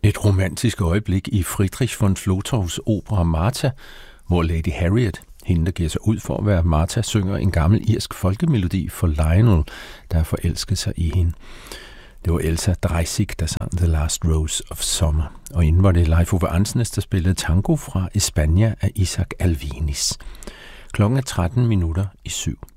Et romantisk øjeblik i Friedrich von Flotows opera Martha, hvor Lady Harriet, hende der giver sig ud for at være Martha, synger en gammel irsk folkemelodi for Lionel, der har forelsket sig i hende. Det var Elsa Dreisig, der sang The Last Rose of Summer, og inden var det Leif Ove Ansnes, der spillede tango fra España af Isaac Alvinis. Klokken er 7:13.